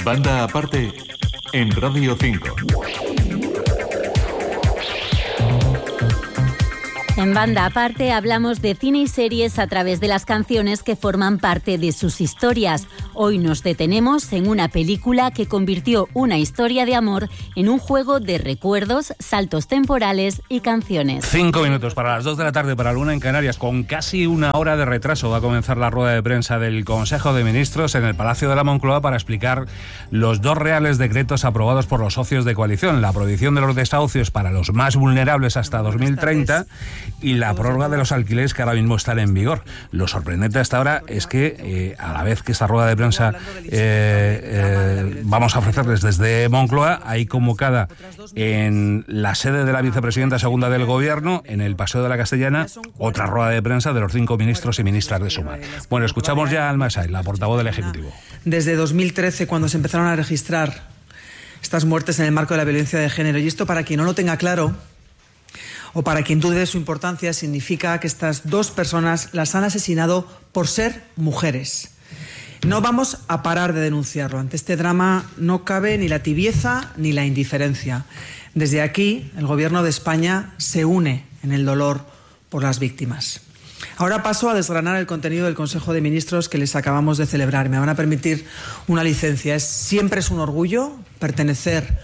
Banda aparte en Radio 5. En Banda Aparte hablamos de cine y series a través de las canciones que forman parte de sus historias. Hoy nos detenemos en una película que convirtió una historia de amor en un juego de recuerdos, saltos temporales y canciones. 5 minutos para las 2 de la tarde para la 1 en Canarias. Con casi una hora de retraso va a comenzar la rueda de prensa del Consejo de Ministros en el Palacio de la Moncloa para explicar los 2 reales decretos aprobados por los socios de coalición. La prohibición de los desahucios para los más vulnerables hasta 2030 y la prórroga de los alquileres que ahora mismo están en vigor. Lo sorprendente hasta ahora es que a la vez que esta rueda de prensa vamos a ofrecerles desde Moncloa, hay convocada en la sede de la vicepresidenta segunda del Gobierno, en el Paseo de la Castellana, otra rueda de prensa de los 5 ministros y ministras de Sumar. Bueno, escuchamos ya a Alma Saez, la portavoz del Ejecutivo. Desde 2013, cuando se empezaron a registrar estas muertes en el marco de la violencia de género, y esto, para quien no lo tenga claro o para quien dude de su importancia, significa que estas 2 personas las han asesinado por ser mujeres. No vamos a parar de denunciarlo. Ante este drama no cabe ni la tibieza ni la indiferencia. Desde aquí, el Gobierno de España se une en el dolor por las víctimas. Ahora paso a desgranar el contenido del Consejo de Ministros que les acabamos de celebrar. Me van a permitir una licencia. Siempre es un orgullo pertenecer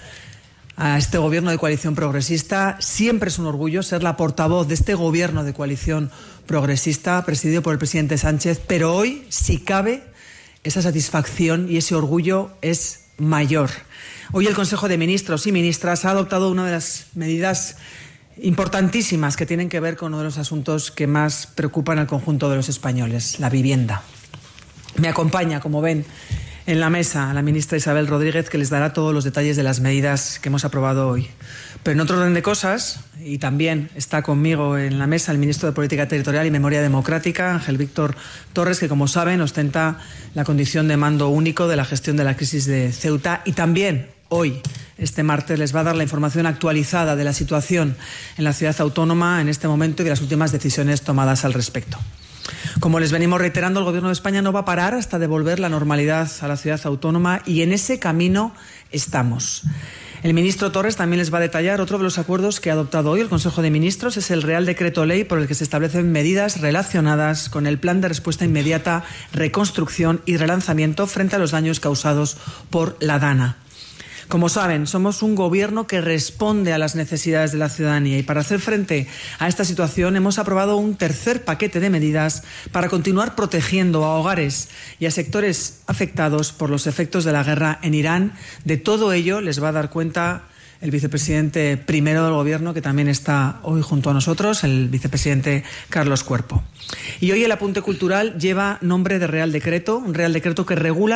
a este Gobierno de coalición progresista. Siempre es un orgullo ser la portavoz de este Gobierno de coalición progresista presidido por el presidente Sánchez, pero hoy, si cabe, esa satisfacción y ese orgullo es mayor. Hoy el Consejo de Ministros y Ministras ha adoptado una de las medidas importantísimas que tienen que ver con uno de los asuntos que más preocupan al conjunto de los españoles, la vivienda. Me acompaña, como ven, en la mesa la ministra Isabel Rodríguez, que les dará todos los detalles de las medidas que hemos aprobado hoy. Pero en otro orden de cosas, y también está conmigo en la mesa el ministro de Política Territorial y Memoria Democrática, Ángel Víctor Torres, que, como saben, ostenta la condición de mando único de la gestión de la crisis de Ceuta, y también hoy, este martes, les va a dar la información actualizada de la situación en la ciudad autónoma en este momento y de las últimas decisiones tomadas al respecto. Como les venimos reiterando, el Gobierno de España no va a parar hasta devolver la normalidad a la ciudad autónoma, y en ese camino estamos. El ministro Torres también les va a detallar otro de los acuerdos que ha adoptado hoy el Consejo de Ministros. Es el Real Decreto Ley por el que se establecen medidas relacionadas con el Plan de Respuesta Inmediata, Reconstrucción y Relanzamiento frente a los daños causados por la DANA. Como saben, somos un gobierno que responde a las necesidades de la ciudadanía, y para hacer frente a esta situación hemos aprobado un tercer paquete de medidas para continuar protegiendo a hogares y a sectores afectados por los efectos de la guerra en Irán. De todo ello les va a dar cuenta el vicepresidente primero del Gobierno, que también está hoy junto a nosotros, el vicepresidente Carlos Cuerpo. Y hoy el apunte cultural lleva nombre de Real Decreto, un Real Decreto que regula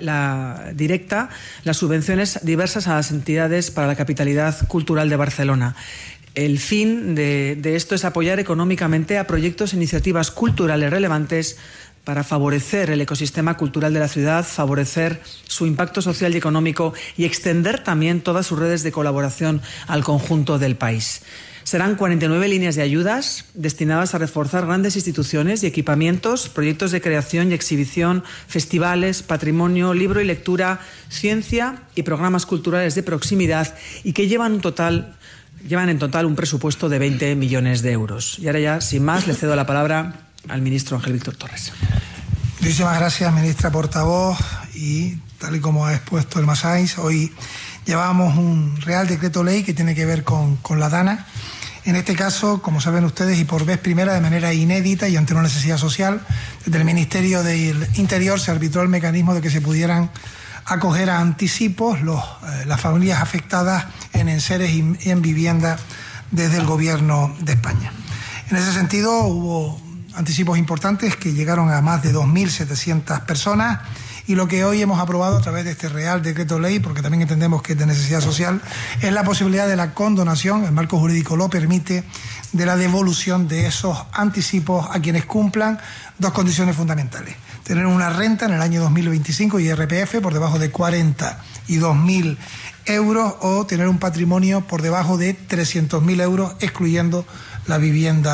las subvenciones diversas a las entidades para la capitalidad cultural de Barcelona. El fin de esto es apoyar económicamente a proyectos e iniciativas culturales relevantes para favorecer el ecosistema cultural de la ciudad, favorecer su impacto social y económico y extender también todas sus redes de colaboración al conjunto del país. Serán 49 líneas de ayudas destinadas a reforzar grandes instituciones y equipamientos, proyectos de creación y exhibición, festivales, patrimonio, libro y lectura, ciencia y programas culturales de proximidad, y que llevan en total un presupuesto de 20 millones de euros. Y ahora ya, sin más, le cedo la palabra al ministro Ángel Víctor Torres. Muchísimas gracias, ministra portavoz, y tal y como ha expuesto el Masáis, hoy llevábamos un Real Decreto Ley que tiene que ver con la DANA. En este caso, como saben ustedes, y por vez primera, de manera inédita y ante una necesidad social, desde el Ministerio del Interior se arbitró el mecanismo de que se pudieran acoger a anticipos las familias afectadas en enseres y en vivienda desde el Gobierno de España. En ese sentido, hubo anticipos importantes que llegaron a más de 2.700 personas, y lo que hoy hemos aprobado a través de este Real Decreto Ley, porque también entendemos que es de necesidad social, es la posibilidad de la condonación, el marco jurídico lo permite, de la devolución de esos anticipos a quienes cumplan 2 condiciones fundamentales: tener una renta en el año 2025 y IRPF por debajo de 42.000 euros, o tener un patrimonio por debajo de 300.000 euros, excluyendo la vivienda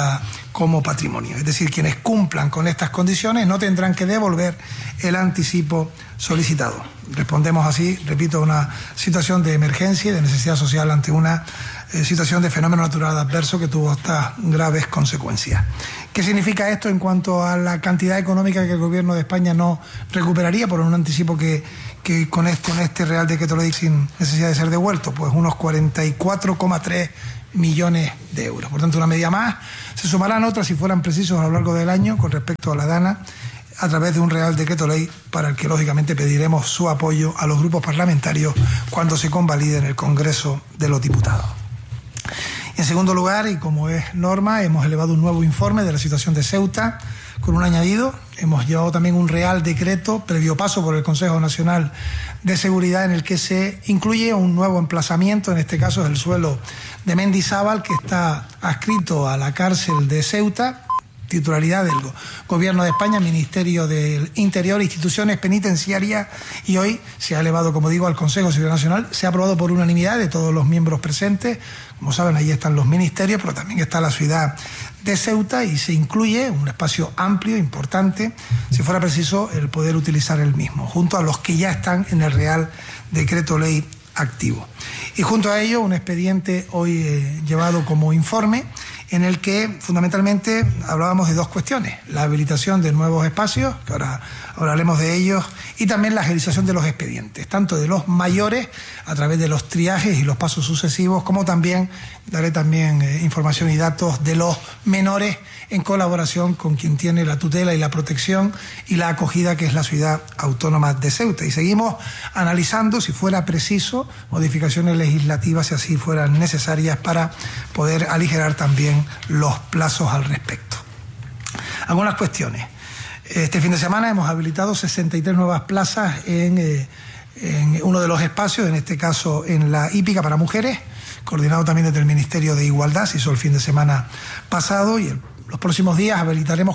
como patrimonio. Es decir, quienes cumplan con estas condiciones no tendrán que devolver el anticipo solicitado. Respondemos así, repito, a una situación de emergencia y de necesidad social ante una situación de fenómeno natural adverso que tuvo estas graves consecuencias. ¿Qué significa esto en cuanto a la cantidad económica que el Gobierno de España no recuperaría por un anticipo que con este Real Decreto Ley sin necesidad de ser devuelto? Pues unos 44,3 millones de euros. Por tanto, una medida más. Se sumarán otras, si fueran precisos, a lo largo del año con respecto a la DANA, a través de un Real Decreto Ley para el que, lógicamente, pediremos su apoyo a los grupos parlamentarios cuando se convalide en el Congreso de los Diputados. En segundo lugar, y como es norma, hemos elevado un nuevo informe de la situación de Ceuta con un añadido. Hemos llevado también un Real Decreto previo paso por el Consejo Nacional de Seguridad en el que se incluye un nuevo emplazamiento, en este caso es el suelo de Mendizábal, que está adscrito a la cárcel de Ceuta, titularidad del Gobierno de España, Ministerio del Interior, instituciones penitenciarias, y hoy se ha elevado, como digo, al Consejo de Seguridad Nacional. Se ha aprobado por unanimidad de todos los miembros presentes. Como saben, ahí están los ministerios, pero también está la ciudad de Ceuta y se incluye un espacio amplio, importante, si fuera preciso, el poder utilizar el mismo, junto a los que ya están en el Real Decreto Ley activo. Y junto a ello, un expediente hoy llevado como informe, en el que fundamentalmente hablábamos de dos cuestiones: la habilitación de nuevos espacios, que ahora hablaremos de ellos, y también la agilización de los expedientes, tanto de los mayores a través de los triajes y los pasos sucesivos, como también daré información y datos de los menores en colaboración con quien tiene la tutela y la protección y la acogida, que es la Ciudad Autónoma de Ceuta. Y seguimos analizando, si fuera preciso, modificaciones legislativas, si así fueran necesarias, para poder aligerar también los plazos al respecto. Algunas cuestiones. Este fin de semana hemos habilitado 63 nuevas plazas en uno de los espacios, en este caso en la hípica para mujeres, coordinado también desde el Ministerio de Igualdad. Se hizo el fin de semana pasado, y los próximos días habilitaremos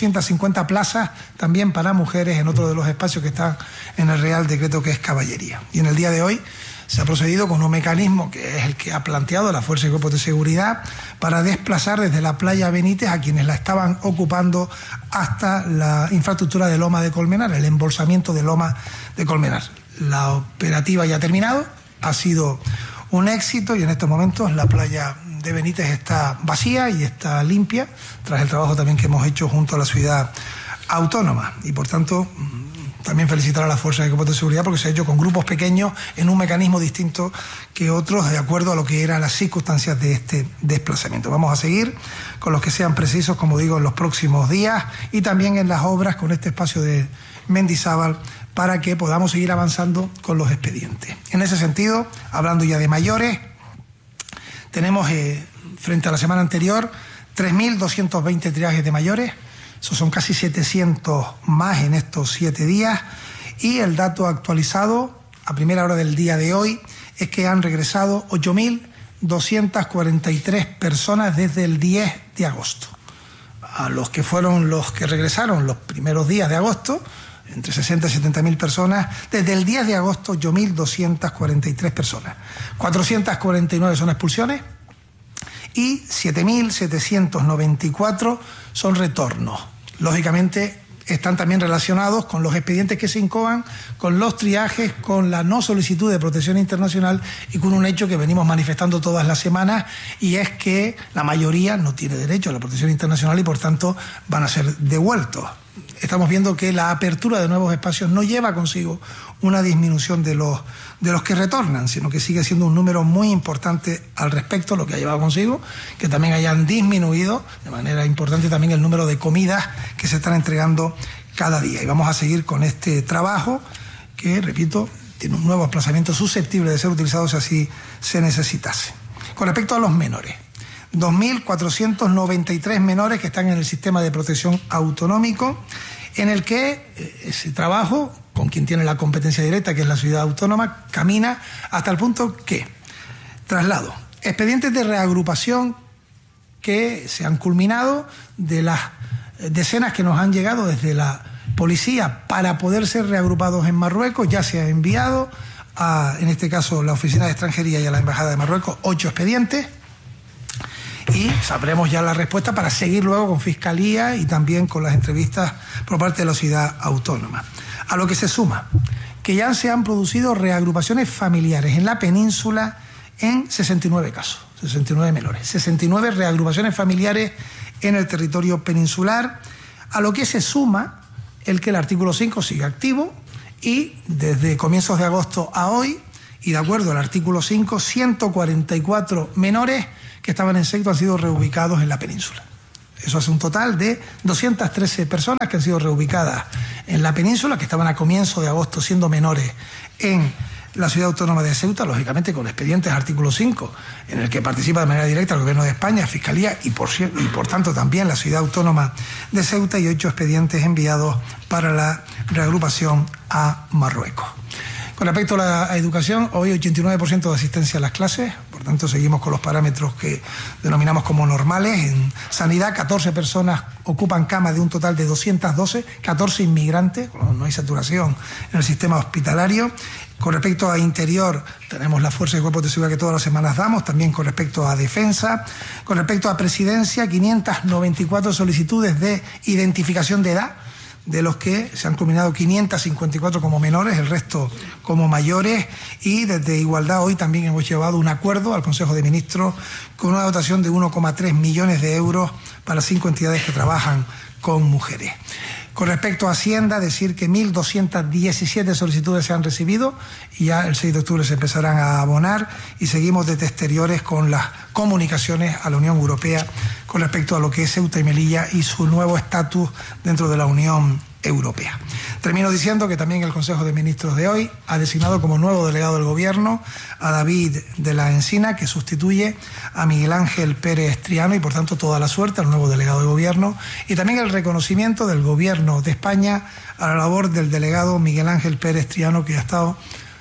450 plazas también para mujeres en otro de los espacios que están en el Real Decreto, que es caballería. Y en el día de hoy se ha procedido con un mecanismo que es el que ha planteado la Fuerza y Cuerpos de Seguridad para desplazar desde la playa Benítez a quienes la estaban ocupando hasta la infraestructura de Loma de Colmenar, el embolsamiento de Loma de Colmenar. La operativa ya ha terminado, ha sido un éxito, y en estos momentos la playa de Benítez está vacía y está limpia, tras el trabajo también que hemos hecho junto a la Ciudad Autónoma. Y por tanto, también felicitar a las Fuerzas y Cuerpos de Seguridad, porque se ha hecho con grupos pequeños en un mecanismo distinto que otros, de acuerdo a lo que eran las circunstancias de este desplazamiento. Vamos a seguir con los que sean precisos, como digo, en los próximos días, y también en las obras con este espacio de Mendizábal, para que podamos seguir avanzando con los expedientes. En ese sentido, hablando ya de mayores, tenemos frente a la semana anterior 3.220 triajes de mayores. Eso son casi 700 más en estos 7 días, y el dato actualizado a primera hora del día de hoy es que han regresado 8.243 personas desde el 10 de agosto. A los que fueron los que regresaron los primeros días de agosto, entre 60 y 70.000 personas, desde el 10 de agosto 8.243 personas. 449 son expulsiones y 7.794 son retornos. Lógicamente están también relacionados con los expedientes que se incoan, con los triajes, con la no solicitud de protección internacional y con un hecho que venimos manifestando todas las semanas, y es que la mayoría no tiene derecho a la protección internacional y por tanto van a ser devueltos. Estamos viendo que la apertura de nuevos espacios no lleva consigo una disminución de los que retornan, sino que sigue siendo un número muy importante al respecto, lo que ha llevado consigo que también hayan disminuido de manera importante también el número de comidas que se están entregando cada día. Y vamos a seguir con este trabajo que, repito, tiene un nuevo emplazamiento susceptible de ser utilizado si así se necesitase. Con respecto a los menores, 2.493 menores que están en el sistema de protección autonómico, en el que ese trabajo, con quien tiene la competencia directa, que es la Ciudad Autónoma, camina hasta el punto que, traslado, expedientes de reagrupación que se han culminado, de las decenas que nos han llegado desde la policía para poder ser reagrupados en Marruecos, ya se ha enviado a, en este caso, la Oficina de Extranjería y a la Embajada de Marruecos, 8 expedientes. y sabremos ya la respuesta para seguir luego con Fiscalía y también con las entrevistas por parte de la Ciudad Autónoma. A lo que se suma que ya se han producido reagrupaciones familiares en la península en 69 casos, 69 menores, 69 reagrupaciones familiares en el territorio peninsular, a lo que se suma el que el artículo 5 sigue activo y desde comienzos de agosto a hoy, y de acuerdo al artículo 5, 144 menores que estaban en Ceuta han sido reubicados en la península. Eso hace un total de 213 personas que han sido reubicadas en la península, que estaban a comienzo de agosto siendo menores en la Ciudad Autónoma de Ceuta, lógicamente con expedientes artículo 5, en el que participa de manera directa el Gobierno de España, Fiscalía y por tanto también la Ciudad Autónoma de Ceuta, y 8 expedientes enviados para la reagrupación a Marruecos. Con respecto a la educación, hoy 89% de asistencia a las clases, por tanto seguimos con los parámetros que denominamos como normales. En sanidad, 14 personas ocupan cama de un total de 212, 14 inmigrantes, no hay saturación en el sistema hospitalario. Con respecto a interior, tenemos las fuerzas y cuerpos de seguridad que todas las semanas damos, también con respecto a defensa. Con respecto a presidencia, 594 solicitudes de identificación de edad, de los que se han culminado 554 como menores, el resto como mayores, y desde Igualdad hoy también hemos llevado un acuerdo al Consejo de Ministros con una dotación de 1,3 millones de euros para 5 entidades que trabajan con mujeres. Con respecto a Hacienda, decir que 1.217 solicitudes se han recibido y ya el 6 de octubre se empezarán a abonar, y seguimos desde exteriores con las comunicaciones a la Unión Europea con respecto a lo que es Ceuta y Melilla y su nuevo estatus dentro de la Unión Europea. Termino diciendo que también el Consejo de Ministros de hoy ha designado como nuevo delegado del Gobierno a David de la Encina, que sustituye a Miguel Ángel Pérez Triano, y por tanto toda la suerte al nuevo delegado del Gobierno, y también el reconocimiento del Gobierno de España a la labor del delegado Miguel Ángel Pérez Triano, que ha estado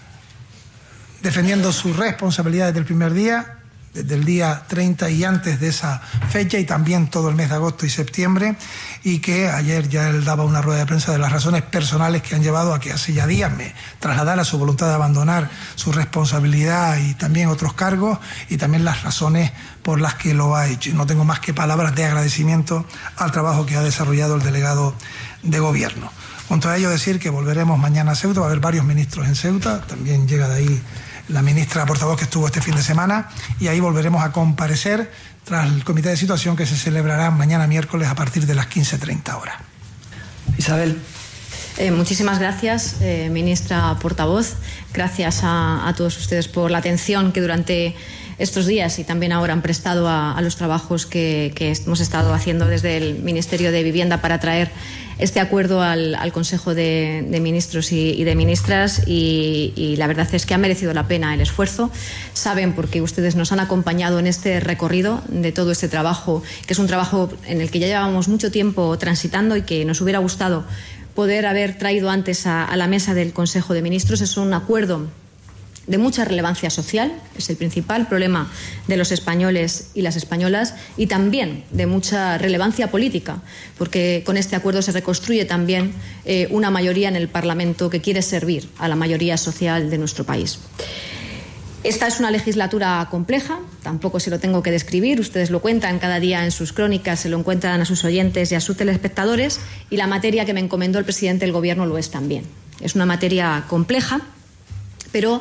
defendiendo su responsabilidad desde el primer día, desde el día 30 y antes de esa fecha, y también todo el mes de agosto y septiembre, y que ayer ya él daba una rueda de prensa de las razones personales que han llevado a que hace ya días me trasladara su voluntad de abandonar su responsabilidad y también otros cargos, y también las razones por las que lo ha hecho. Y no tengo más que palabras de agradecimiento al trabajo que ha desarrollado el delegado de Gobierno. Junto a ello, decir que volveremos mañana a Ceuta, va a haber varios ministros en Ceuta, también llega de ahí la ministra portavoz que estuvo este fin de semana, y ahí volveremos a comparecer tras el comité de situación que se celebrará mañana miércoles a partir de las 15:30 horas. Isabel. Muchísimas gracias, ministra portavoz. Gracias a todos ustedes por la atención que durante estos días y también ahora han prestado a los trabajos que hemos estado haciendo desde el Ministerio de Vivienda para traer este acuerdo al Consejo de Ministros y de Ministras, y la verdad es que ha merecido la pena el esfuerzo. Saben, porque ustedes nos han acompañado en este recorrido de todo este trabajo, que es un trabajo en el que ya llevamos mucho tiempo transitando y que nos hubiera gustado poder haber traído antes a la mesa del Consejo de Ministros. Es un acuerdo de mucha relevancia social, es el principal problema de los españoles y las españolas, y también de mucha relevancia política, porque con este acuerdo se reconstruye también una mayoría en el Parlamento que quiere servir a la mayoría social de nuestro país. Esta es una legislatura compleja, tampoco se lo tengo que describir, ustedes lo cuentan cada día en sus crónicas, se lo encuentran a sus oyentes y a sus telespectadores, y la materia que me encomendó el presidente del Gobierno lo es también. Es una materia compleja, pero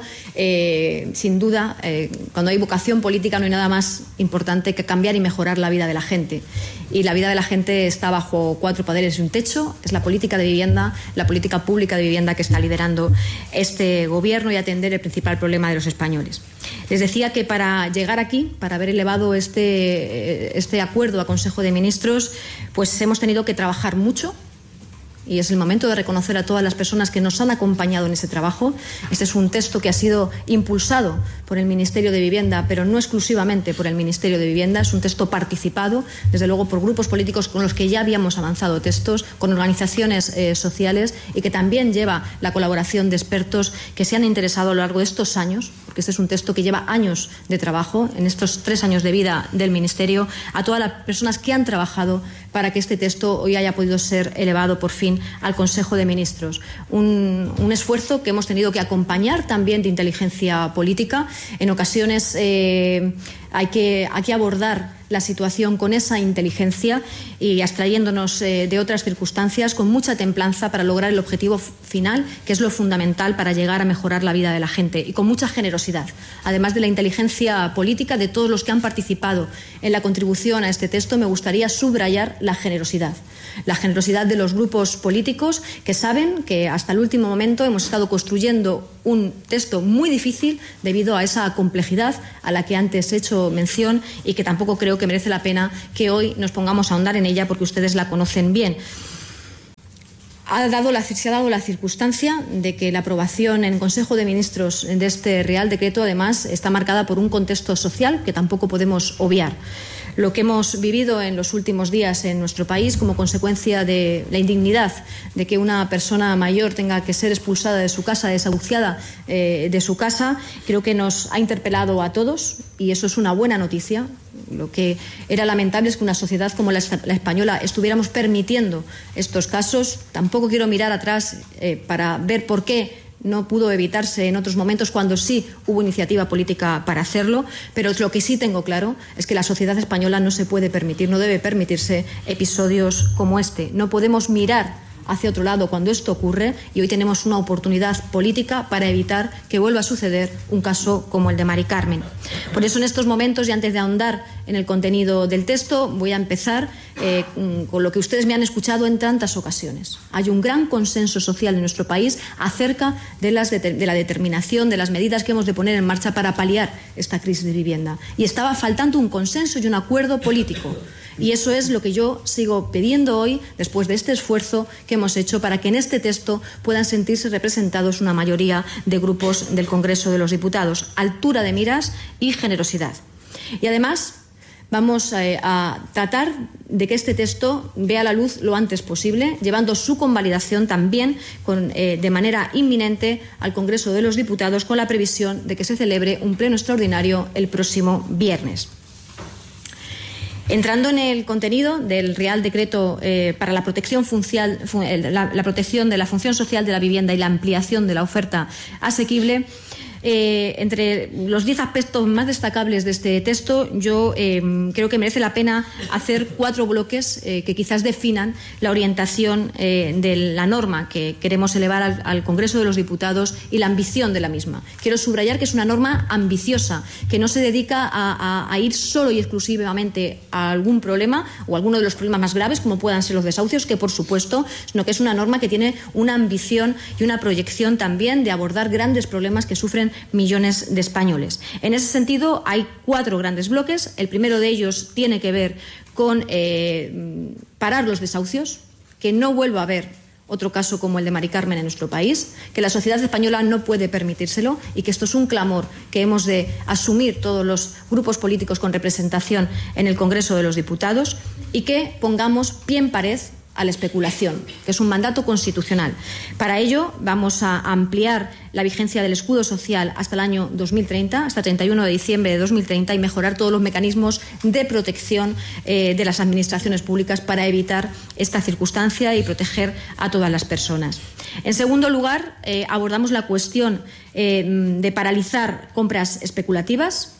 sin duda, cuando hay vocación política no hay nada más importante que cambiar y mejorar la vida de la gente. Y la vida de la gente está bajo 4 poderes y un techo. Es la política de vivienda, la política pública de vivienda que está liderando este Gobierno y atender el principal problema de los españoles. Les decía que para llegar aquí, para haber elevado este acuerdo a Consejo de Ministros, pues hemos tenido que trabajar mucho. Y es el momento de reconocer a todas las personas que nos han acompañado en ese trabajo. Este es un texto que ha sido impulsado por el Ministerio de Vivienda, pero no exclusivamente por el Ministerio de Vivienda. Es un texto participado, desde luego, por grupos políticos con los que ya habíamos avanzado textos, con organizaciones sociales, y que también lleva la colaboración de expertos que se han interesado a lo largo de estos años, porque este es un texto que lleva años de trabajo, en estos 3 años de vida del Ministerio, a todas las personas que han trabajado para que este texto hoy haya podido ser elevado por fin al Consejo de Ministros. Un esfuerzo que hemos tenido que acompañar también de inteligencia política. En ocasiones hay que abordar la situación con esa inteligencia y abstrayéndonos de otras circunstancias con mucha templanza para lograr el objetivo final, que es lo fundamental para llegar a mejorar la vida de la gente, y con mucha generosidad, además de la inteligencia política de todos los que han participado en la contribución a este texto. Me gustaría subrayar la generosidad de los grupos políticos, que saben que hasta el último momento hemos estado construyendo un texto muy difícil debido a esa complejidad a la que antes he hecho mención y que tampoco creo que merece la pena que hoy nos pongamos a ahondar en ella porque ustedes la conocen bien. Se ha dado la circunstancia de que la aprobación en Consejo de Ministros de este Real Decreto, además, está marcada por un contexto social que tampoco podemos obviar. Lo que hemos vivido en los últimos días en nuestro país como consecuencia de la indignidad de que una persona mayor tenga que ser expulsada de su casa, desahuciada de su casa, creo que nos ha interpelado a todos, y eso es una buena noticia. Lo que era lamentable es que una sociedad como la española estuviéramos permitiendo estos casos. Tampoco quiero mirar atrás para ver por qué no pudo evitarse en otros momentos cuando sí hubo iniciativa política para hacerlo, pero lo que sí tengo claro es que la sociedad española no se puede permitir, no debe permitirse episodios como este. No podemos mirar hacia otro lado cuando esto ocurre, y hoy tenemos una oportunidad política para evitar que vuelva a suceder un caso como el de Mari Carmen. Por eso, en estos momentos, y antes de ahondar en el contenido del texto, voy a empezar con lo que ustedes me han escuchado en tantas ocasiones. Hay un gran consenso social en nuestro país acerca de la determinación de las medidas que hemos de poner en marcha para paliar esta crisis de vivienda. Y estaba faltando un consenso y un acuerdo político. Y eso es lo que yo sigo pidiendo hoy, después de este esfuerzo que hemos hecho para que en este texto puedan sentirse representados una mayoría de grupos del Congreso de los Diputados. Altura de miras y generosidad. Y además vamos a tratar de que este texto vea la luz lo antes posible, llevando su convalidación también de manera inminente al Congreso de los Diputados, con la previsión de que se celebre un pleno extraordinario el próximo viernes. Entrando en el contenido del Real Decreto para la protección de la función social de la vivienda y la ampliación de la oferta asequible, entre los 10 aspectos más destacables de este texto, yo creo que merece la pena hacer 4 bloques que quizás definan la orientación de la norma que queremos elevar al Congreso de los Diputados y la ambición de la misma. Quiero subrayar que es una norma ambiciosa, que no se dedica a ir solo y exclusivamente a algún problema o alguno de los problemas más graves, como puedan ser los desahucios, que por supuesto, sino que es una norma que tiene una ambición y una proyección también de abordar grandes problemas que sufren millones de españoles. En ese sentido, hay 4 grandes bloques. El primero de ellos tiene que ver con parar los desahucios, que no vuelva a haber otro caso como el de Mari Carmen en nuestro país, que la sociedad española no puede permitírselo y que esto es un clamor que hemos de asumir todos los grupos políticos con representación en el Congreso de los Diputados, y que pongamos pie en pared a la especulación, que es un mandato constitucional. Para ello vamos a ampliar la vigencia del escudo social hasta el año 2030, hasta 31 de diciembre de 2030, y mejorar todos los mecanismos de protección de las administraciones públicas para evitar esta circunstancia y proteger a todas las personas. En segundo lugar, abordamos la cuestión de paralizar compras especulativas.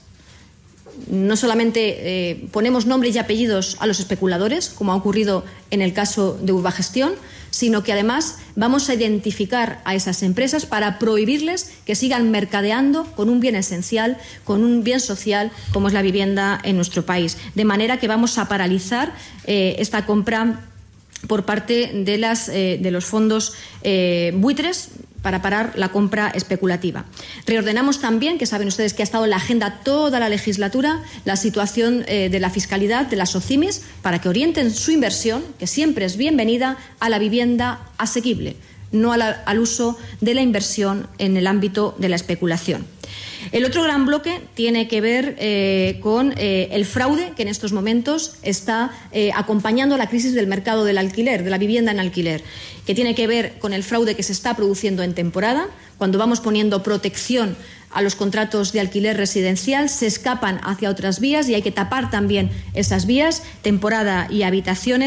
No solamente ponemos nombres y apellidos a los especuladores, como ha ocurrido en el caso de Urbagestión, sino que además vamos a identificar a esas empresas para prohibirles que sigan mercadeando con un bien esencial, con un bien social como es la vivienda en nuestro país. De manera que vamos a paralizar esta compra por parte de los fondos buitres para parar la compra especulativa. Reordenamos también, que saben ustedes que ha estado en la agenda toda la legislatura, la situación de la fiscalidad de las SOCIMIs, para que orienten su inversión, que siempre es bienvenida, a la vivienda asequible, no al uso de la inversión en el ámbito de la especulación. El otro gran bloque tiene que ver con el fraude que en estos momentos está acompañando la crisis del mercado del alquiler, de la vivienda en alquiler, que tiene que ver con el fraude que se está produciendo en temporada, cuando vamos poniendo protección a los contratos de alquiler residencial, se escapan hacia otras vías y hay que tapar también esas vías, temporada y habitaciones,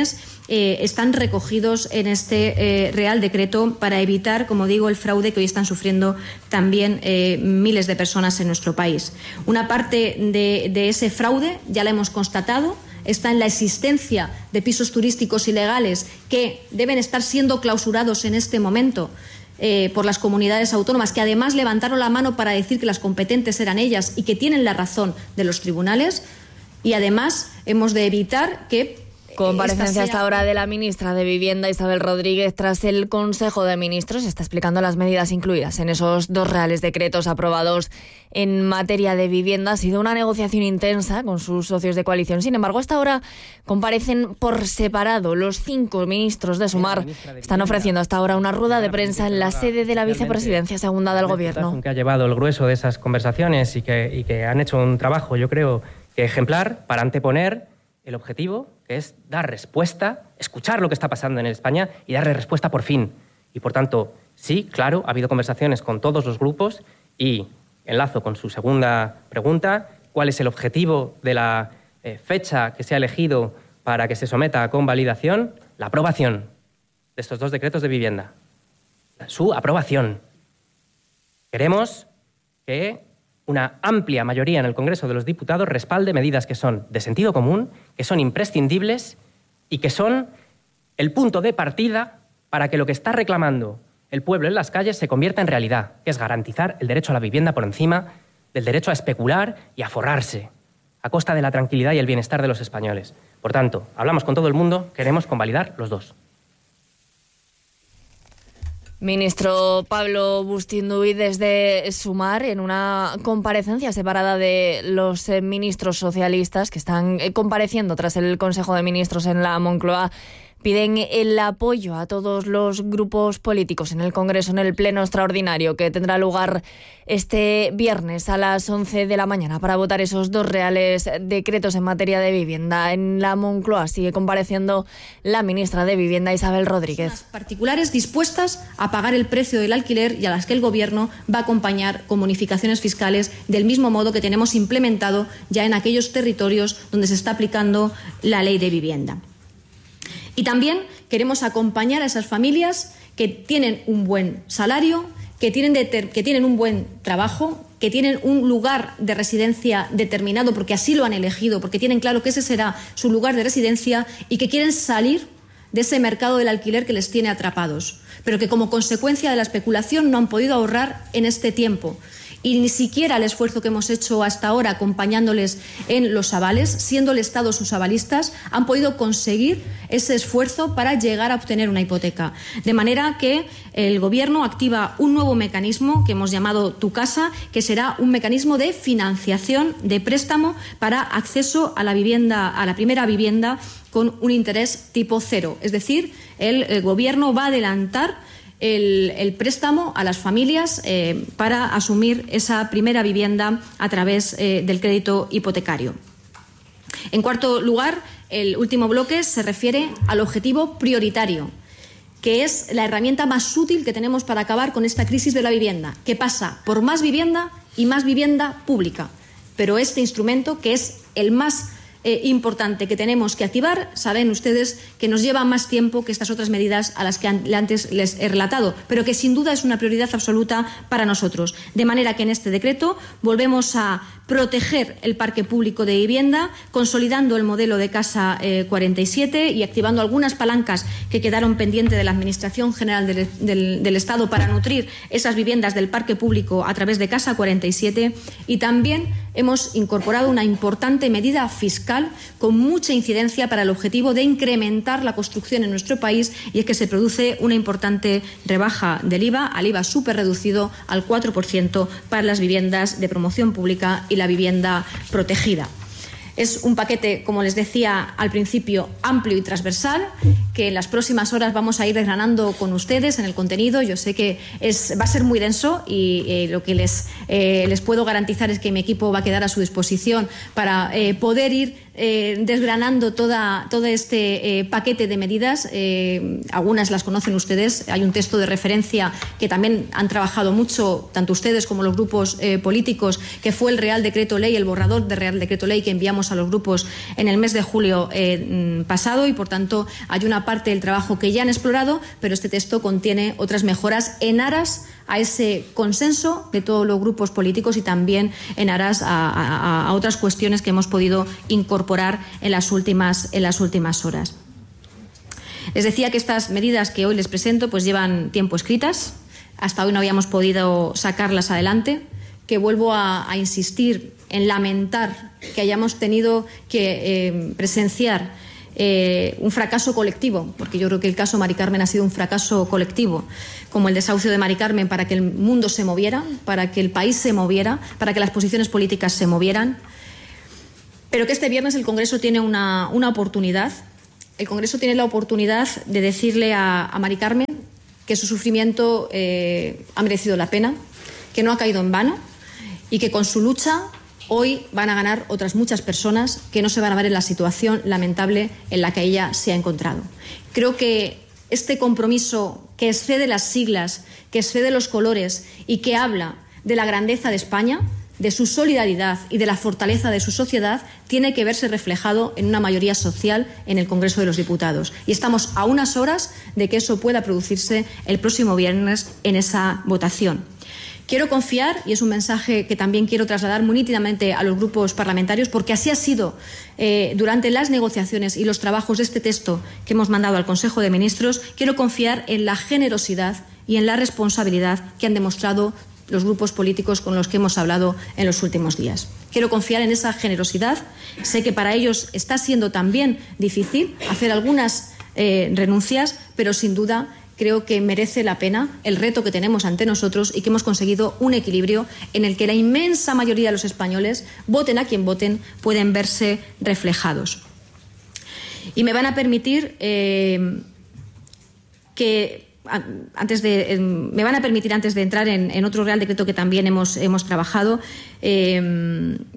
están recogidos en este Real Decreto para evitar, como digo, el fraude que hoy están sufriendo también miles de personas en nuestro país. Una parte de ese fraude ya la hemos constatado. Está en la existencia de pisos turísticos ilegales que deben estar siendo clausurados en este momento por las comunidades autónomas, que además levantaron la mano para decir que las competentes eran ellas y que tienen la razón de los tribunales. Y además hemos de evitar que comparecencia hasta ahora de la ministra de Vivienda, Isabel Rodríguez, tras el Consejo de Ministros. Está explicando las medidas incluidas en esos 2 reales decretos aprobados en materia de vivienda. Ha sido una negociación intensa con sus socios de coalición. Sin embargo, hasta ahora comparecen por separado. Los 5 ministros de Sumar están ofreciendo hasta ahora una rueda de prensa en la sede de la vicepresidencia segunda del Gobierno. Que ha llevado el grueso de esas conversaciones y que han hecho un trabajo, yo creo, ejemplar para anteponer el objetivo, que es dar respuesta, escuchar lo que está pasando en España y darle respuesta por fin. Y, por tanto, sí, claro, ha habido conversaciones con todos los grupos y enlazo con su segunda pregunta, ¿cuál es el objetivo de la fecha que se ha elegido para que se someta a convalidación? La aprobación de estos 2 decretos de vivienda. Su aprobación. Queremos que una amplia mayoría en el Congreso de los Diputados respalde medidas que son de sentido común, que son imprescindibles y que son el punto de partida para que lo que está reclamando el pueblo en las calles se convierta en realidad, que es garantizar el derecho a la vivienda por encima del derecho a especular y a forrarse, a costa de la tranquilidad y el bienestar de los españoles. Por tanto, hablamos con todo el mundo, queremos convalidar los 2. Ministro Pablo Bustinduy desde Sumar, en una comparecencia separada de los ministros socialistas que están compareciendo tras el Consejo de Ministros en la Moncloa, piden el apoyo a todos los grupos políticos en el Congreso, en el Pleno Extraordinario que tendrá lugar este viernes a las 11 de la mañana para votar esos 2 reales decretos en materia de vivienda. En la Moncloa sigue compareciendo la ministra de Vivienda, Isabel Rodríguez. Personas particulares dispuestas a pagar el precio del alquiler y a las que el Gobierno va a acompañar con bonificaciones fiscales del mismo modo que tenemos implementado ya en aquellos territorios donde se está aplicando la ley de vivienda. Y también queremos acompañar a esas familias que tienen un buen salario, que tienen un buen trabajo, que tienen un lugar de residencia determinado porque así lo han elegido, porque tienen claro que ese será su lugar de residencia y que quieren salir de ese mercado del alquiler que les tiene atrapados, pero que como consecuencia de la especulación no han podido ahorrar en este tiempo. Y ni siquiera el esfuerzo que hemos hecho hasta ahora acompañándoles en los avales, siendo el Estado sus avalistas, han podido conseguir ese esfuerzo para llegar a obtener una hipoteca. De manera que el Gobierno activa un nuevo mecanismo que hemos llamado Tu Casa, que será un mecanismo de financiación, de préstamo para acceso a la vivienda, a la primera vivienda con un interés tipo 0. Es decir, el Gobierno va a adelantar el préstamo a las familias para asumir esa primera vivienda a través del crédito hipotecario. En cuarto lugar, el último bloque se refiere al objetivo prioritario, que es la herramienta más útil que tenemos para acabar con esta crisis de la vivienda, que pasa por más vivienda y más vivienda pública. Pero este instrumento, que es el más importante que tenemos que activar, saben ustedes que nos lleva más tiempo que estas otras medidas a las que antes les he relatado, pero que sin duda es una prioridad absoluta para nosotros. De manera que en este decreto volvemos a proteger el parque público de vivienda, consolidando el modelo de Casa 47 y activando algunas palancas que quedaron pendientes de la Administración General del Estado para nutrir esas viviendas del parque público a través de Casa 47. Y también hemos incorporado una importante medida fiscal con mucha incidencia para el objetivo de incrementar la construcción en nuestro país, y es que se produce una importante rebaja del IVA, al IVA superreducido al 4% para las viviendas de promoción pública y la vivienda protegida. Es un paquete, como les decía al principio, amplio y transversal, que en las próximas horas vamos a ir desgranando con ustedes en el contenido. Yo sé que va a ser muy denso y lo que les puedo garantizar es que mi equipo va a quedar a su disposición para poder ir desgranando todo este paquete de medidas. Algunas las conocen ustedes. Hay un texto de referencia que también han trabajado mucho, tanto ustedes como los grupos políticos, que fue el Real Decreto Ley, el borrador de Real Decreto Ley que enviamos a los grupos en el mes de julio pasado, y por tanto hay una parte del trabajo que ya han explorado, pero este texto contiene otras mejoras en aras a ese consenso de todos los grupos políticos y también en aras a otras cuestiones que hemos podido incorporar en las últimas horas. Les decía que estas medidas que hoy les presento pues llevan tiempo escritas. Hasta hoy no habíamos podido sacarlas adelante, que vuelvo a insistir en lamentar que hayamos tenido que presenciar un fracaso colectivo, porque yo creo que el caso Mari Carmen ha sido un fracaso colectivo, como el desahucio de Mari Carmen, para que el mundo se moviera, para que el país se moviera, para que las posiciones políticas se movieran. Pero que este viernes el Congreso tiene una oportunidad. El Congreso tiene la oportunidad de decirle a Mari Carmen que su sufrimiento ha merecido la pena, que no ha caído en vano y que con su lucha hoy van a ganar otras muchas personas que no se van a ver en la situación lamentable en la que ella se ha encontrado. Creo que este compromiso que excede las siglas, que excede los colores y que habla de la grandeza de España, de su solidaridad y de la fortaleza de su sociedad, tiene que verse reflejado en una mayoría social en el Congreso de los Diputados. Y estamos a unas horas de que eso pueda producirse el próximo viernes en esa votación. Quiero confiar, y es un mensaje que también quiero trasladar muy nítidamente a los grupos parlamentarios, porque así ha sido durante las negociaciones y los trabajos de este texto que hemos mandado al Consejo de Ministros. Quiero confiar en la generosidad y en la responsabilidad que han demostrado los grupos políticos con los que hemos hablado en los últimos días. Quiero confiar en esa generosidad. Sé que para ellos está siendo también difícil hacer algunas renuncias, pero sin duda creo que merece la pena el reto que tenemos ante nosotros y que hemos conseguido un equilibrio en el que la inmensa mayoría de los españoles, voten a quien voten, pueden verse reflejados. Y me van a permitir antes de entrar en otro Real Decreto que también hemos trabajado, en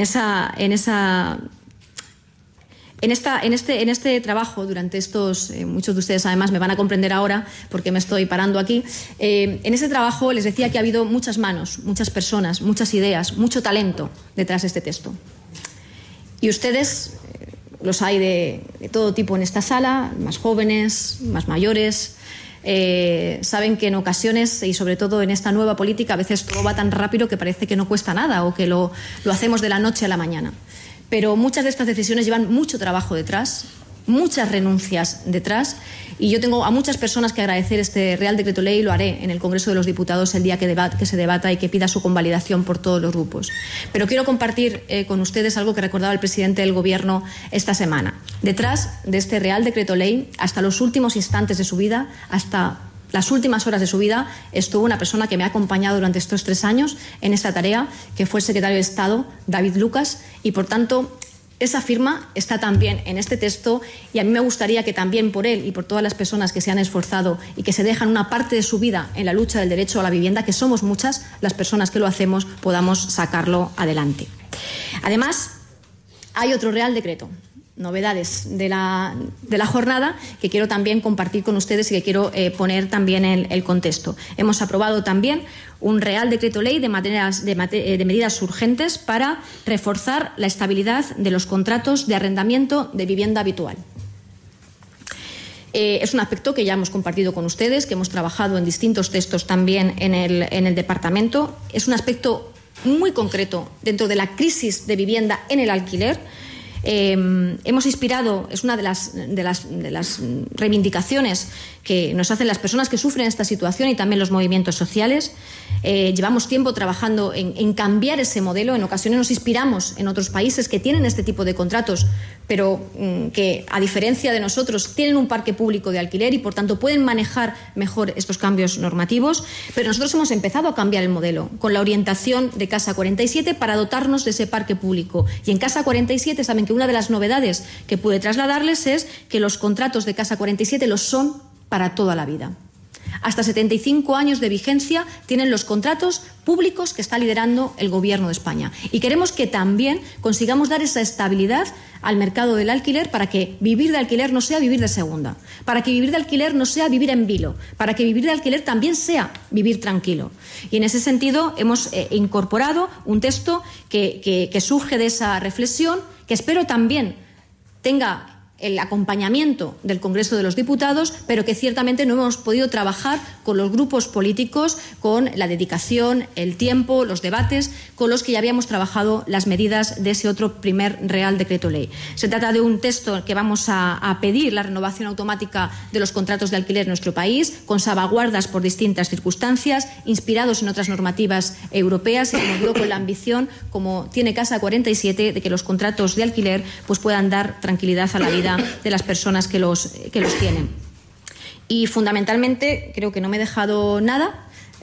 este trabajo durante estos, muchos de ustedes además me van a comprender ahora porque me estoy parando aquí, en ese trabajo les decía que ha habido muchas manos, muchas personas, muchas ideas, mucho talento detrás de este texto. Y ustedes, los hay de todo tipo en esta sala, más jóvenes, más mayores, saben que en ocasiones, y sobre todo en esta nueva política, a veces todo va tan rápido que parece que no cuesta nada o que lo hacemos de la noche a la mañana. Pero muchas de estas decisiones llevan mucho trabajo detrás, muchas renuncias detrás, y yo tengo a muchas personas que agradecer este Real Decreto Ley, y lo haré en el Congreso de los Diputados el día que se debata y que pida su convalidación por todos los grupos. Pero quiero compartir con ustedes algo que recordaba el presidente del Gobierno esta semana. Detrás de este Real Decreto Ley, hasta los últimos instantes de su vida, hasta las últimas horas de su vida, estuvo una persona que me ha acompañado durante estos 3 años en esta tarea, que fue el secretario de Estado, David Lucas, y por tanto esa firma está también en este texto, y a mí me gustaría que también por él y por todas las personas que se han esforzado y que se dejan una parte de su vida en la lucha del derecho a la vivienda, que somos muchas las personas que lo hacemos, podamos sacarlo adelante. Además, hay otro Real Decreto, novedades de la jornada, que quiero también compartir con ustedes y que quiero poner también en el contexto. Hemos aprobado también un Real Decreto Ley de medidas urgentes para reforzar la estabilidad de los contratos de arrendamiento de vivienda habitual. Es un aspecto que ya hemos compartido con ustedes, que hemos trabajado en distintos textos también en el departamento. Es un aspecto muy concreto dentro de la crisis de vivienda en el alquiler. Hemos inspirado, es una de las reivindicaciones que nos hacen las personas que sufren esta situación y también los movimientos sociales. Llevamos tiempo trabajando en cambiar ese modelo. En ocasiones nos inspiramos en otros países que tienen este tipo de contratos, pero que, a diferencia de nosotros, tienen un parque público de alquiler y, por tanto, pueden manejar mejor estos cambios normativos. Pero nosotros hemos empezado a cambiar el modelo con la orientación de Casa 47 para dotarnos de ese parque público. Y en Casa 47 saben que una de las novedades que pude trasladarles es que los contratos de Casa 47 los son para toda la vida. Hasta 75 años de vigencia tienen los contratos públicos que está liderando el Gobierno de España. Y queremos que también consigamos dar esa estabilidad al mercado del alquiler para que vivir de alquiler no sea vivir de segunda, para que vivir de alquiler no sea vivir en vilo, para que vivir de alquiler también sea vivir tranquilo. Y en ese sentido hemos incorporado un texto que surge de esa reflexión, que espero también tenga el acompañamiento del Congreso de los Diputados, pero que ciertamente no hemos podido trabajar con los grupos políticos, con la dedicación, el tiempo, los debates, con los que ya habíamos trabajado las medidas de ese otro primer Real Decreto Ley. Se trata de un texto que vamos a pedir la renovación automática de los contratos de alquiler en nuestro país, con salvaguardas por distintas circunstancias, inspirados en otras normativas europeas y, como digo, con la ambición, como tiene Casa 47, de que los contratos de alquiler pues puedan dar tranquilidad a la vida de las personas que los tienen. Y fundamentalmente creo que no me he dejado nada.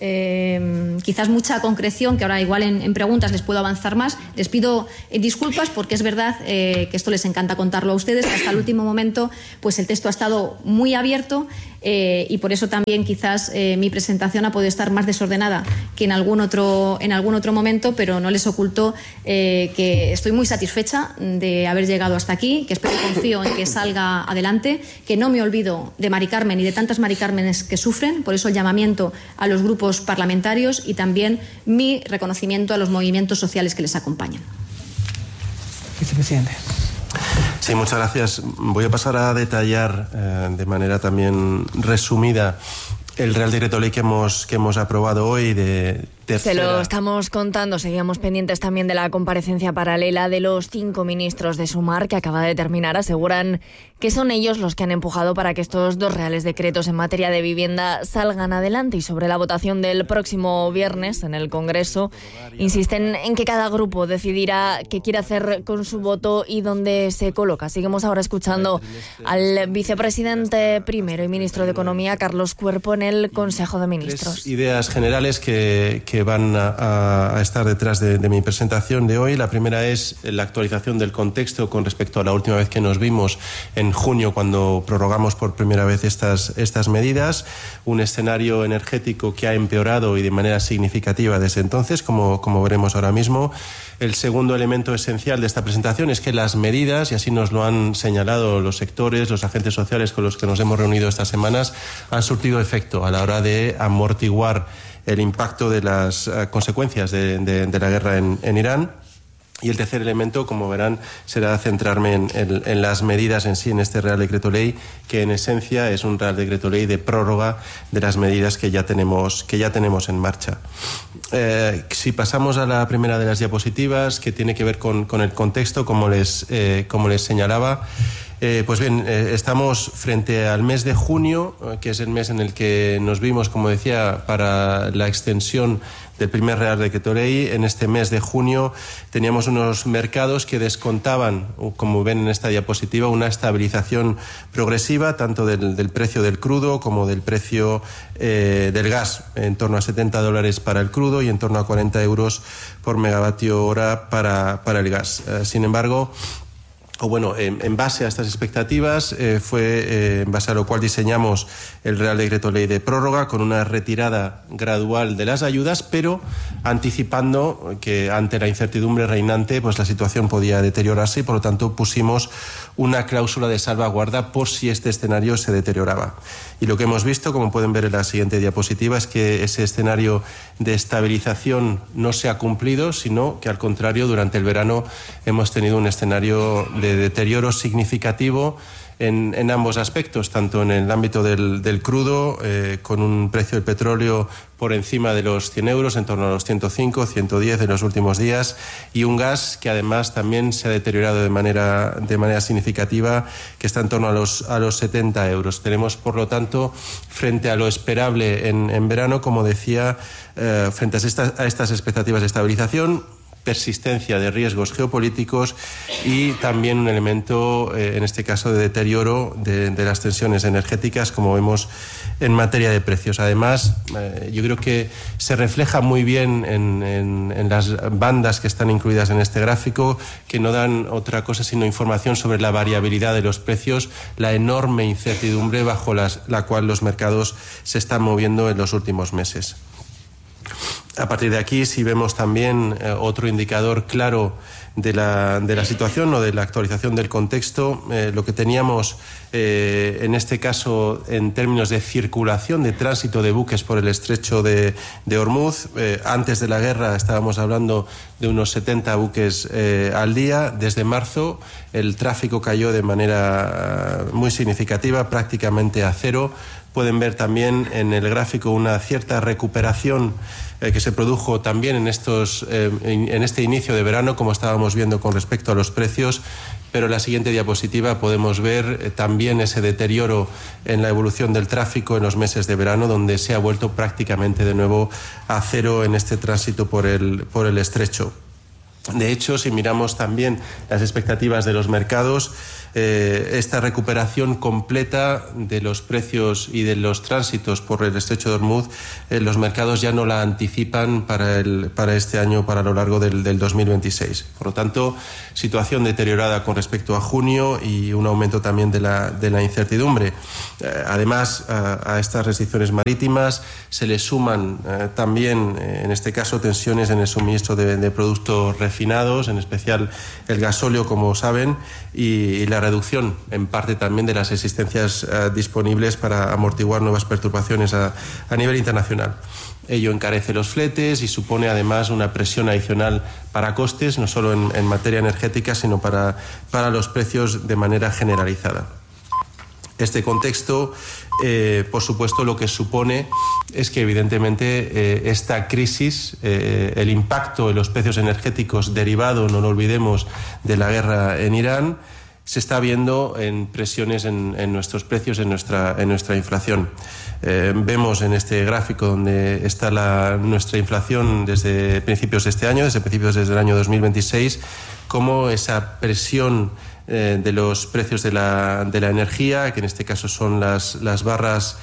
Quizás mucha concreción, que ahora igual en preguntas les puedo avanzar más. Les pido disculpas porque es verdad que esto les encanta contarlo a ustedes, que hasta el último momento pues el texto ha estado muy abierto y por eso también quizás mi presentación ha podido estar más desordenada que en algún otro momento, pero no les oculto que estoy muy satisfecha de haber llegado hasta aquí, que espero y confío en que salga adelante, que no me olvido de Mari Carmen y de tantas Mari Cármenes que sufren, por eso el llamamiento a los grupos parlamentarios y también mi reconocimiento a los movimientos sociales que les acompañan. Vicepresidente. Sí, muchas gracias. Voy a pasar a detallar de manera también resumida el Real Decreto Ley que hemos aprobado hoy de tercera. Se lo estamos contando, seguíamos pendientes también de la comparecencia paralela de los 5 ministros de Sumar que acaba de terminar. Aseguran que son ellos los que han empujado para que estos 2 reales decretos en materia de vivienda salgan adelante. Y sobre la votación del próximo viernes en el Congreso, insisten en que cada grupo decidirá qué quiere hacer con su voto y dónde se coloca. Seguimos ahora escuchando al vicepresidente primero y ministro de Economía, Carlos Cuerpo, en el Consejo de Ministros. 3 ideas generales que van a estar detrás de mi presentación de hoy. La primera es la actualización del contexto con respecto a la última vez que nos vimos en junio, cuando prorrogamos por primera vez estas medidas. Un escenario energético que ha empeorado y de manera significativa desde entonces, como veremos ahora mismo. El segundo elemento esencial de esta presentación es que las medidas, y así nos lo han señalado los sectores, los agentes sociales con los que nos hemos reunido estas semanas, han surtido efecto a la hora de amortiguar el impacto de las consecuencias de la guerra en Irán. Y el tercer elemento, como verán, será centrarme en las medidas en sí, en este Real Decreto Ley, que en esencia es un Real Decreto Ley de prórroga de las medidas que ya tenemos en marcha. Si pasamos a la primera de las diapositivas, que tiene que ver con el contexto, como les señalaba. Pues bien, estamos frente al mes de junio, que es el mes en el que nos vimos, como decía, para la extensión del primer Real Decreto Ley. En este mes de junio teníamos unos mercados que descontaban, como ven en esta diapositiva, una estabilización progresiva, tanto del precio del crudo como del precio del gas, en torno a $70 para el crudo y en torno a 40 euros por megavatio hora para el gas. Sin embargo, en base a estas expectativas fue en base a lo cual diseñamos el Real Decreto Ley de prórroga, con una retirada gradual de las ayudas, pero anticipando que ante la incertidumbre reinante pues la situación podía deteriorarse y por lo tanto pusimos una cláusula de salvaguarda por si este escenario se deterioraba. Y lo que hemos visto, como pueden ver en la siguiente diapositiva, es que ese escenario de estabilización no se ha cumplido, sino que al contrario, durante el verano hemos tenido un escenario de deterioro significativo en ambos aspectos, tanto en el ámbito del crudo, con un precio del petróleo por encima de los 100 euros, en torno a los 105, 110 en los últimos días, y un gas que además también se ha deteriorado de manera significativa, que está en torno a los 70 euros. Tenemos, por lo tanto, frente a lo esperable en verano, como decía, frente a estas expectativas de estabilización, persistencia de riesgos geopolíticos y también un elemento, en este caso, de deterioro de las tensiones energéticas, como vemos en materia de precios. Además, yo creo que se refleja muy bien en las bandas que están incluidas en este gráfico, que no dan otra cosa sino información sobre la variabilidad de los precios, la enorme incertidumbre bajo la cual los mercados se están moviendo en los últimos meses. A partir de aquí, si vemos también otro indicador claro de la situación o de la actualización del contexto, lo que teníamos en este caso en términos de circulación, de tránsito de buques por el estrecho de Hormuz. Antes de la guerra estábamos hablando de unos 70 buques al día. Desde marzo el tráfico cayó de manera muy significativa, prácticamente a cero. Pueden ver también en el gráfico una cierta recuperación que se produjo también en este inicio de verano, como estábamos viendo con respecto a los precios, pero en la siguiente diapositiva podemos ver también ese deterioro en la evolución del tráfico en los meses de verano, donde se ha vuelto prácticamente de nuevo a cero en este tránsito por el estrecho. De hecho, si miramos también las expectativas de los mercados, esta recuperación completa de los precios y de los tránsitos por el estrecho de Hormuz, los mercados ya no la anticipan para este año, para lo largo del 2026. Por lo tanto, situación deteriorada con respecto a junio y un aumento también de la incertidumbre. Además, a estas restricciones marítimas se le suman también, en este caso, tensiones en el suministro de productos refinados, en especial el gasóleo, como saben, y la reducción en parte también de las existencias disponibles para amortiguar nuevas perturbaciones a nivel internacional. Ello encarece los fletes y supone además una presión adicional para costes, no solo en materia energética, sino para los precios de manera generalizada. Este contexto, por supuesto, lo que supone es que evidentemente esta crisis, el impacto en los precios energéticos derivado, no lo olvidemos, de la guerra en Irán, se está viendo en presiones en nuestros precios, en nuestra inflación. Vemos en este gráfico donde está nuestra inflación desde principios de este año, desde el año 2026, cómo esa presión de los precios de la energía, que en este caso son las barras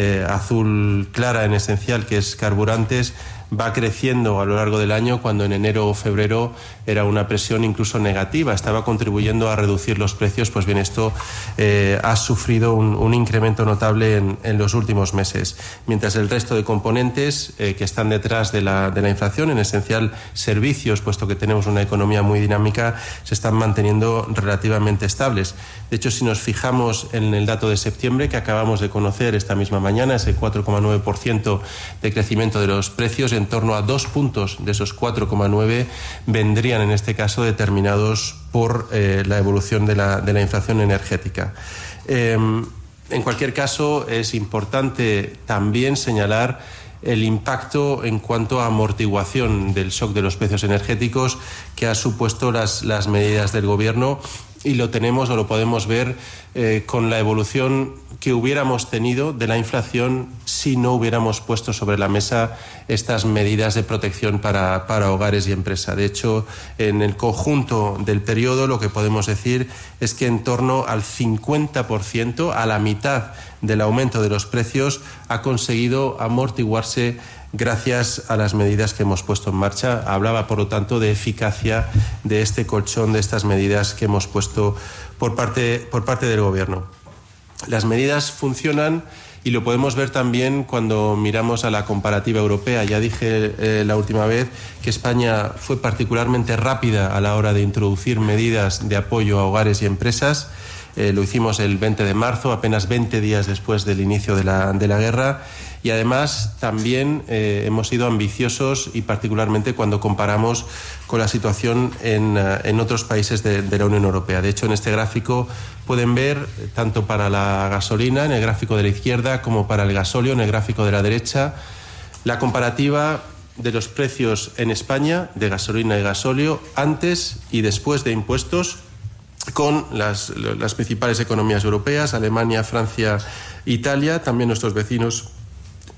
azul clara en esencial, que es carburantes, va creciendo a lo largo del año, cuando en enero o febrero era una presión incluso negativa, estaba contribuyendo a reducir los precios. Pues bien, esto ha sufrido un incremento notable en los últimos meses, mientras el resto de componentes que están detrás de la inflación, en esencial servicios, puesto que tenemos una economía muy dinámica, se están manteniendo relativamente estables. De hecho, si nos fijamos en el dato de septiembre que acabamos de conocer esta misma mañana, ese 4,9% de crecimiento de los precios, en torno a 2 puntos de esos 4,9 vendrían en este caso determinados por la evolución de la inflación energética. En cualquier caso, es importante también señalar el impacto en cuanto a amortiguación del shock de los precios energéticos que ha supuesto las medidas del Gobierno, y lo tenemos o lo podemos ver con la evolución que hubiéramos tenido de la inflación si no hubiéramos puesto sobre la mesa estas medidas de protección para hogares y empresas. De hecho, en el conjunto del periodo lo que podemos decir es que en torno al 50%, a la mitad del aumento de los precios, ha conseguido amortiguarse gracias a las medidas que hemos puesto en marcha. Hablaba, por lo tanto, de eficacia de este colchón, de estas medidas que hemos puesto por parte del Gobierno. Las medidas funcionan y lo podemos ver también cuando miramos a la comparativa europea. Ya dije la última vez que España fue particularmente rápida a la hora de introducir medidas de apoyo a hogares y empresas. Lo hicimos el 20 de marzo, apenas 20 días después del inicio de la guerra. Y además también hemos sido ambiciosos, y particularmente cuando comparamos con la situación en otros países de la Unión Europea. De hecho, en este gráfico pueden ver, tanto para la gasolina, en el gráfico de la izquierda, como para el gasóleo, en el gráfico de la derecha, la comparativa de los precios en España de gasolina y gasóleo antes y después de impuestos con las principales economías europeas, Alemania, Francia, Italia, también nuestros vecinos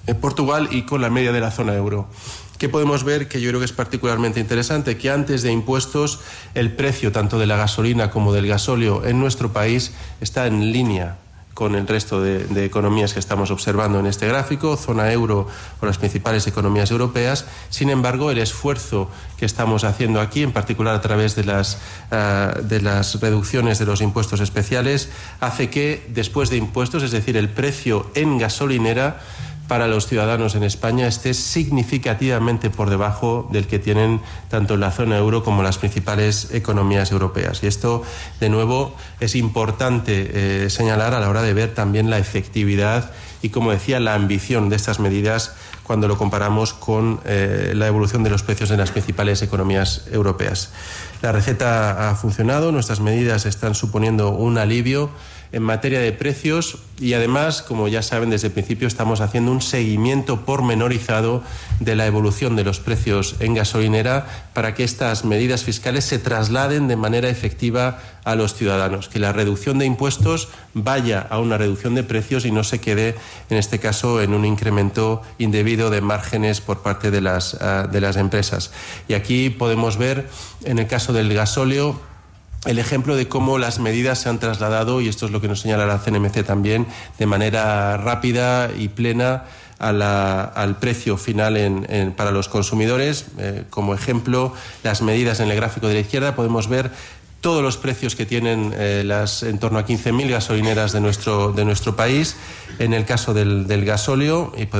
Portugal y con la media de la zona euro. ¿Qué podemos ver? Que yo creo que es particularmente interesante, que antes de impuestos el precio tanto de la gasolina como del gasóleo en nuestro país está en línea con el resto de economías que estamos observando en este gráfico, zona euro o las principales economías europeas. Sin embargo, el esfuerzo que estamos haciendo aquí, en particular a través de las reducciones de los impuestos especiales, hace que después de impuestos, es decir, el precio en gasolinera para los ciudadanos en España esté significativamente por debajo del que tienen tanto en la zona euro como las principales economías europeas. Y esto, de nuevo, es importante señalar a la hora de ver también la efectividad y, como decía, la ambición de estas medidas cuando lo comparamos con la evolución de los precios en las principales economías europeas. La receta ha funcionado, nuestras medidas están suponiendo un alivio en materia de precios y además, como ya saben, desde el principio estamos haciendo un seguimiento pormenorizado de la evolución de los precios en gasolinera para que estas medidas fiscales se trasladen de manera efectiva a los ciudadanos, que la reducción de impuestos vaya a una reducción de precios y no se quede, en este caso, en un incremento indebido de márgenes por parte de las empresas. Y aquí podemos ver, en el caso del gasóleo, el ejemplo de cómo las medidas se han trasladado, y esto es lo que nos señala la CNMC también, de manera rápida y plena al precio final para los consumidores. Como ejemplo, las medidas en el gráfico de la izquierda podemos ver todos los precios que tienen las en torno a 15.000 gasolineras de nuestro país. En el caso del gasóleo, y